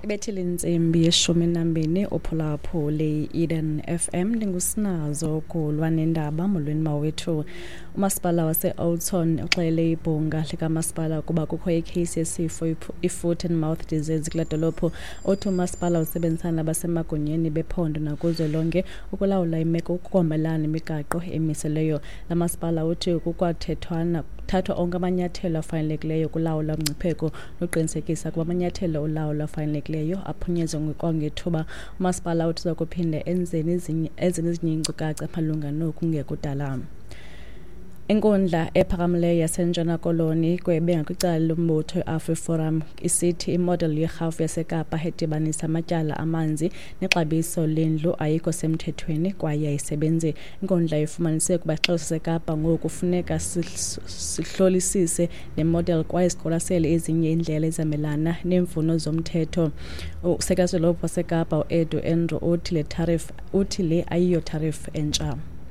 Ibethile insimbi yeshumi nambini ophulaphula le Eden FM ndingusinazo kulwa nendaba molweni mawethu. Umasipala wase-Oudtshoorn uxele ibhunga likamasipala kuba kukho ikheyisi yesifo i-foot and mouth disease kula dolophu. Othi umasipala usebenzisana nabasemagunyeni bephondo nakuzwelonke ukulawula imeko ukukomelana imigaqo emiseleyo. La masipala uthi kukwathethwa onke amanyathelo afanelekileyo kulawula umngcipheko noqinisekisa kuba amanyathelo olawulo afanelekileyo aphunyezwe kwangethuba. Umasipala uthi uzakuphinda enzeni ezinye iinkcukacha malunga noku kungekudala. Inkundla ephakamileyo yaseNtshona Koloni kwebanga kwicala lombutho i-AfriForum isithi imodel yerhafu yaseKapa edibanisa amatyala amanzi nexabiso lendlu ayikho semthethweni kwaye ayisebenzi. Inkundla ifumanise ukuba ixesha saseKapa ngoku kufuneka sihlolisise le model kwaye siqwalasele ezinye iindlela ezamelana neemfuno zomthetho. Usekela-dolophu waseKapa uEdu Andrew uthi le ayiyo tarifu entsha.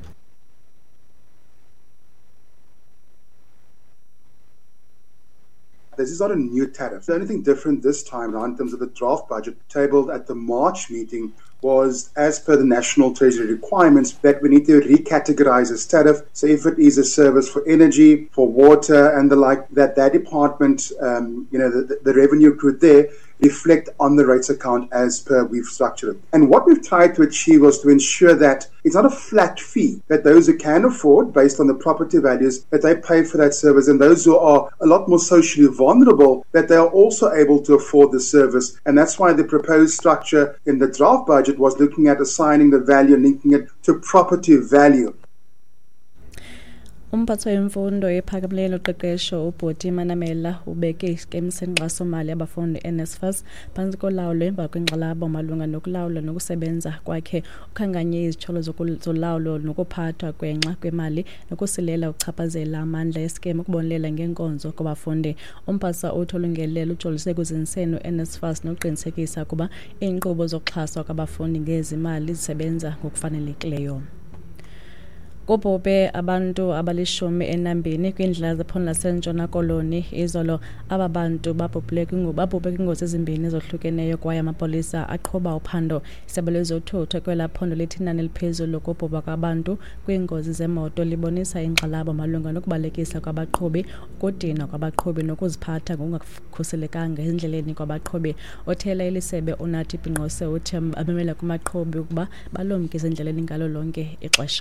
This is not a new tariff. The only thing different this time around in terms of the draft budget tabled at the March meeting was, as per the National Treasury requirements, that we need to recategorize this tariff. So if it is a service for energy, for water and the like, that department, the revenue accrued there reflect on the rates account as per we've structured it. And what we've tried to achieve was to ensure that it's not a flat fee, that those who can afford based on the property values, that they pay for that service, and those who are a lot more socially vulnerable, that they are also able to afford the service. And that's why the proposed structure in the draft budget was looking at assigning the value and linking it to property value. Umphatho wemfundo ephakamileyo noqeqesho uBhoti Manamela ubeke iskemu senkxaso-mali abafundi NSFAS phantsi kolawulo emva kwengxalabo malunga nokulawula nokusebenza kwakhe. Ukhankanye izitsholo zolawulo nokuphathwa kwengxa kwemali nokusilela uchaphazela amandla eskemu ukubonelela ngenkonzo kwabafundi. Umphatho uthi ulungelelo ujolise ekuzinziseni uNSFAS nokuqinisekisa kuba iinkqubo zokuxhaswa kwabafundi ngezimali zisebenza ngokufanelekileyo. Kubhubhe abantu abali-12 kwindlela zephondo laseNtshona Koloni izolo. Aba bantu babhubhe kwingozi ezimbini ezohlukeneyo kwaye amapolisa aqhuba uphando. Isebe lezothutho kwela phondo lithi inani eliphezulu lokubhubha kwabantu kwiingozi zemoto libonisa inkxalabo malunga nokubalekisa kwabaqhubi, ukudinwa kwabaqhubi nokuziphatha ngokungakhuselekanga endleleni kwabaqhubi. Othela elisebe uNathi Bhinqose uthi abamela kumaqhubi ukuba balumkise endleleni ngalo lonke ixesha.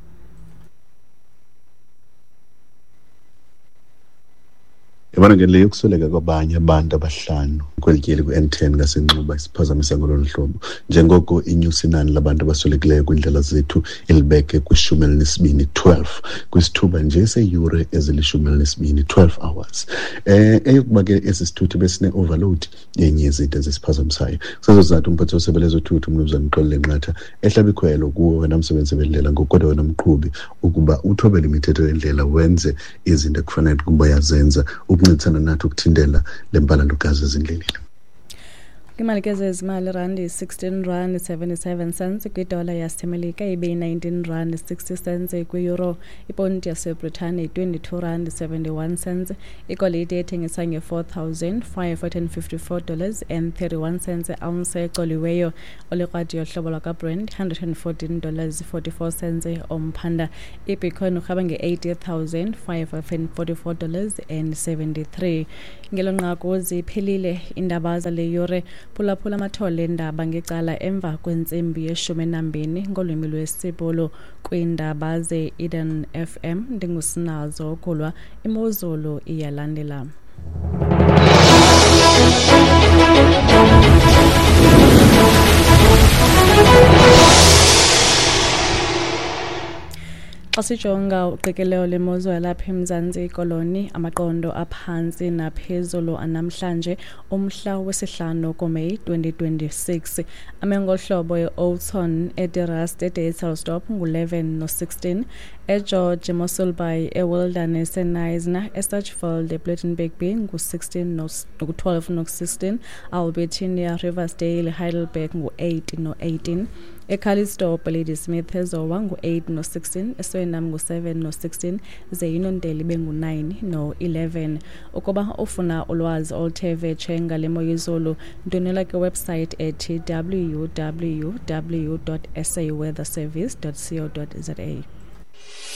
Yabona ke leyo kusoleka kwabanye abantu abahlanu kwelityeli ku-N10 ngasenxuba isiphazamisa ngololu hlobo njengoko inyusa inani labantu abasolekileyo kwindlela zethu ilibeke kwi-12 kwisithuba nje seyure ezili-12 12 hours. Eyokuba ke esi sithuthi besine-overload yenye izinto ezisiphazamisayo. Sezozathu umphathi wesebe lezothutho uMnumzana Mxoleli Nqatha ehlaba ikhwelo kuwo wena msebenzi bendlela ngokodwa wena mqhubi ukuba uthobele imithetho yendlela wenze izinto ekufanele ukuba yazenza ukuncedisana nathi ukuthindela le mpalalo-gazi ezindleleni. Imali ke zezimali randi 16 rand 77 cents kwidola yasemelika ibe 19 rand 60 cents kwi-euro. Iponti yaseBritane 22 rand 71 cents. Igolide ethengisa $4,554 and 31 cents ounce ecoliweyo. Olikrwadi yohlobo lwakaBrent $114 44 omphanda. Ibitcoin urhaba nge-$80,544 and 73. Ngelonqaku ziphelile indaba zale yure. Phulaphula amathole endaba ngecala emva kwentsimbi ye-12 ngolwimi lwesibolo kwiindaba ze-Eden FM. Ndingusinazo kulwa imozulu iyalandela. Asijonga uqikelelo lemozulu lapha eMzantsi Koloni amaqondo aphansi naphezulu anamhlanje umhla wesihlanu kuMeyi 2026. Amengohlobo e-Oudtshoorn, eDeRust, eDayselsdorp ngu-11 no-16, eGeorge Moselby eWilderness eNisna eStachveld ePlettenberg B ngu-16 no-12 no-16 Albertina Riversdale Heidelberg ngu-8 no-18 eCalistope Lady Smith eZowa ngu-8 no-16 eSweinam ngu-7 no-16 zeYinondeli bengu-9 no-11 ukuba ufuna ulwazi oluthe vetshe ngale mo yezulu ndonela kwiwebsite ethi www.saweatherservice.co.za.